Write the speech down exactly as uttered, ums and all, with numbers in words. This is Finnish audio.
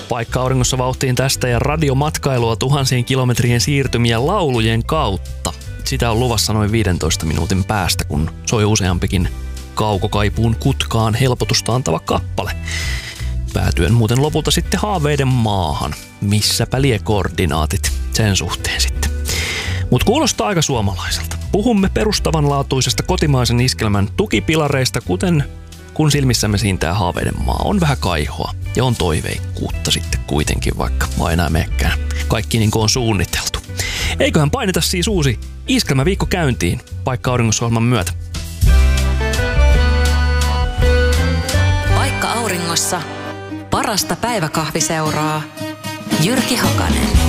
Paikka auringossa vauhtiin tästä ja radiomatkailua tuhansien kilometrien siirtymiä laulujen kautta. Sitä on luvassa noin viidentoista minuutin päästä, kun soi useampikin kaukokaipuun kutkaan helpotusta antava kappale. Päätyen muuten lopulta sitten haaveiden maahan. Missäpä lie koordinaatit sen suhteen sitten. Mut kuulostaa aika suomalaiselta. Puhumme perustavanlaatuisesta kotimaisen iskelmän tukipilareista, kuten kun silmissämme siintää haaveiden maa. On vähän kaihoa ja on toiveikkuutta sitten kuitenkin, vaikka aina ei menekään kaikki niin kuin on suunniteltu. Eiköhän paineta siis uusi iskelmäviikko käyntiin Paikka auringossa -ohjelman myötä. Paikka auringossa. Parasta päiväkahviseuraa. Jyrki Hakanen.